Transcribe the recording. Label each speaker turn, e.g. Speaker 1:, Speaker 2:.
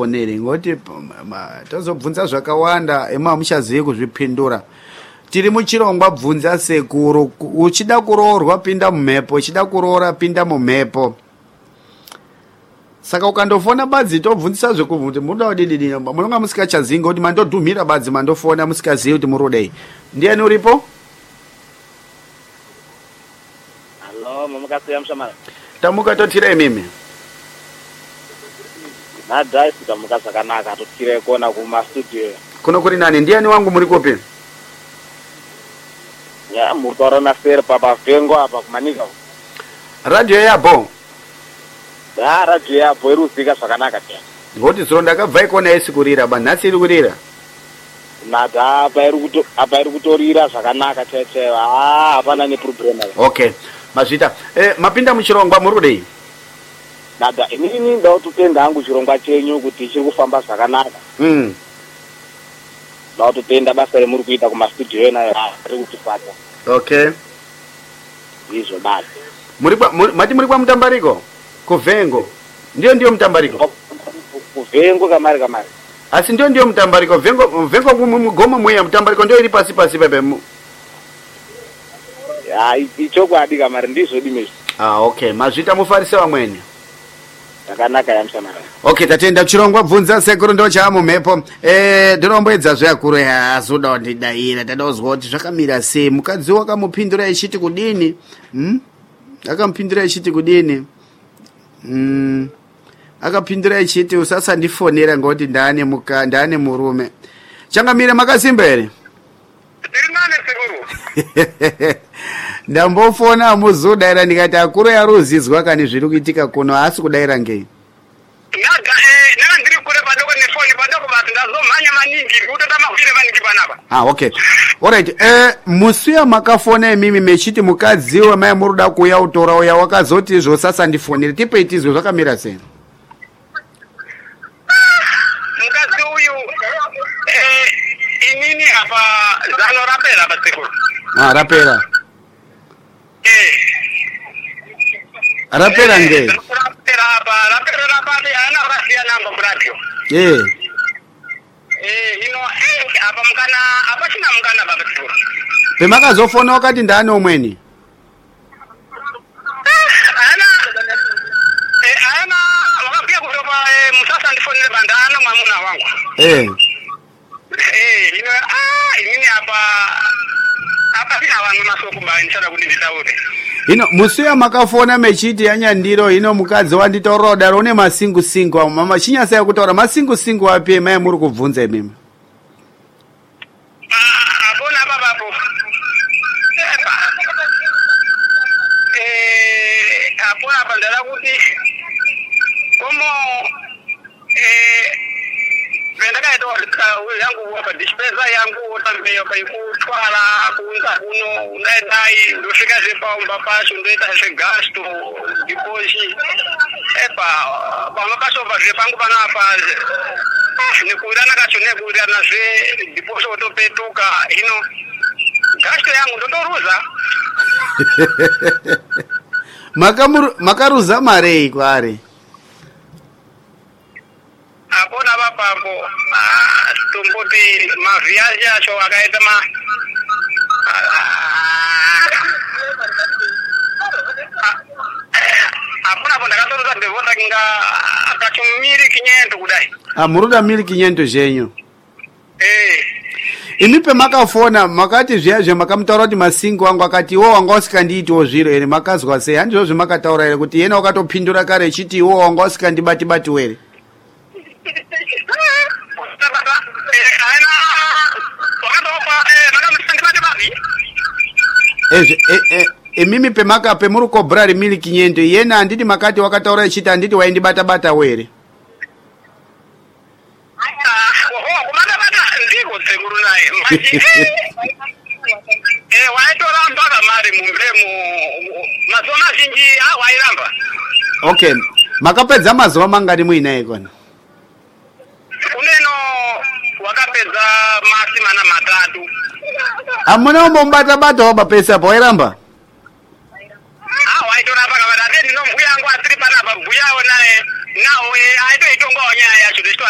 Speaker 1: onere ngoti tozobvunza zvakawanda muchazivi kuzvipindura. Tiri muchirongwa bvunza sekuru, uchida kuroorwa pinda mumhepo, uchida kuroora pinda mumhepo. Saka ukandofona badzi tobvunzisa zvekuti munoda kudini, munonga musikachazivi ngoti mandodhumira badzi mandofona musikazivi kuti murodei. Ndiani uripo?
Speaker 2: Halo, mumukasiya mshamara.
Speaker 1: Tamuka totira mimi.
Speaker 2: Nadai tamuka zvakanaka totira kona kuma studio.
Speaker 1: Kuno kuri nani? Ndiani wangu muri kopi?
Speaker 2: Ya mutora na fer papa vengo apa kumanika.
Speaker 1: Radio yabo.
Speaker 2: Ya radio yabo iruzika zvakanaka tya.
Speaker 1: Ngoti zuro ndakabva ikona esikurira banhasi iri kurira.
Speaker 2: Nada apa iri kutorira zvakanaka tete. Hapana ne problem.
Speaker 1: Okay. Mazvita mapinda muchirongwa muri kudei?
Speaker 2: Nada inini ndo tupenda hangu chirongwa chenyu kuti chiri kufamba zvakanaka. Ndo tupenda basa remuri kuita kuma studio ena ari kutifata.
Speaker 1: Okay.
Speaker 2: Izvo basi.
Speaker 1: Mati muri kwa Mutambariko? Kuvengo. Ndio Mutambariko.
Speaker 2: Kuvengo kamari.
Speaker 1: Asi ndio Mutambariko. Vengo mugoma mweya Mutambariko ndio iri pasi pepe.
Speaker 2: Ya ichokwadi kamari ndizvo dimezvo.
Speaker 1: Okay. Mazvita mufarise vamweni.
Speaker 2: Zvakanaka yamshamara.
Speaker 1: Okay, tatenda chirongwa bvunza sekuru ndo chamumhepo. Ndinomboedza zvakuru azoda ndidaira tadozwa kuti zvakamira sei. Mukadzi wakamupindura echiti kudini? Akamupindura echiti kudini? Akapindura echiti usasandifonera ngoti ndane murume. Changamire makasimba ere?
Speaker 3: Tirinane sekuru.
Speaker 1: Ndambofona muzodaira ndikati akuru yaruzizwa kani zviri kuitika kuno asi kudaira ngei?
Speaker 3: Nada nana ndiri kure padoko nefoni padoko basi ndazomhanya maningi kutotama kufire maningi panapa.
Speaker 1: Okay. Alright. Musiya makafona imimi mechiti mukadzi wamai muruda kuuya utora uya wakazoti izvo sasandifonere tipe itizvo zvakamira sei?
Speaker 3: Mukadzi uyu inini apa zano rapera pasekuru.
Speaker 1: Rapera. Rapera ngei?
Speaker 3: Rapera ana rasiya namba muradio. Apa mukana apa china mukana baba sekuru.
Speaker 1: Pemakazofona wakati ndani omweni?
Speaker 3: Ana wakapia kutopa musasa ndifonere bandano mwamuna wangu. Inini apa pina vanhu masokubanisana kuti nditaure.
Speaker 1: Musiya makafona mechiti yanyandiro mukadzi wanditaurira daro une masingu mama chinyasa yakutaura masingu api mai muri kubvunza imimi?
Speaker 3: Apona papapo. Apona pandara kuti komo ndakaita yangu apa dispenser yangu tambeyo kaikutwara kunza kuno unaendai ndosvika zvepaumba pacho ndoita zvegasto diposi panokashova zvepangu panapa nekuirana kacho nekuirana zvedhiposi otopetuka hino gasto yangu ndotoruza.
Speaker 1: Makaruza marei kwari?
Speaker 3: Apona papapo tomboti mavhiyazi acho akaita apona apo ndakatorota ndevota kinga akachomiri kinyendo kudai.
Speaker 1: Muruda miri kinyendo zvenyu? Imi pemakafona makati zviya makamutaura kuti masingo wangu akati iwo wanga usikandiitiwo zviro ere makazwa sei? Handizvo zvemakataura ere kuti yena wakatopindura kare echiti iwo wanga usikandibati were? Imimi pemuri kobhura rimiri kinyendo yena handiti makati wakataura echiti handiti waindibata were?
Speaker 3: Waitoramba kamari mumbremu mazuva mazhinji wairamba.
Speaker 1: Okay, makapedza mazuva mangani muinaye kona?
Speaker 3: Uneno wakapedza masimana matatu.
Speaker 1: Amuna umbobata wabapesa pa wairamba?
Speaker 3: Waitoramba kamari ate ndinombuya yangu asiri panapa mbuyawo naye nawo aitoitongawo nyaya yacho ndechito